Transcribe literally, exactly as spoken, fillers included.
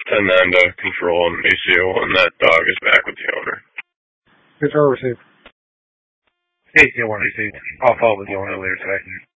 ten nine to control and A C O, and that dog is back with the owner. Control received. A C O one received. I'll follow with the owner later today.